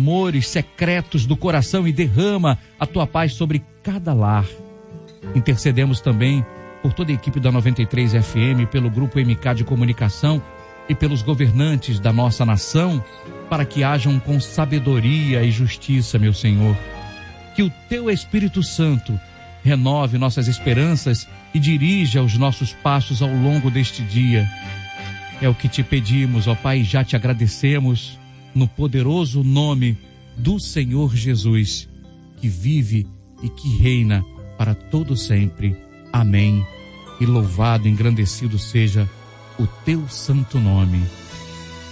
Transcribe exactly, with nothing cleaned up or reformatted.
clamores secretos do coração e derrama a tua paz sobre cada lar. Intercedemos também por toda a equipe da noventa e três F M, pelo Grupo M K de Comunicação e pelos governantes da nossa nação, para que hajam com sabedoria e justiça, meu Senhor. Que o teu Espírito Santo renove nossas esperanças e dirija os nossos passos ao longo deste dia. É o que te pedimos, ó Pai, e já te agradecemos, no poderoso nome do Senhor Jesus, que vive e que reina para todo sempre. Amém. E louvado, engrandecido seja o teu santo nome.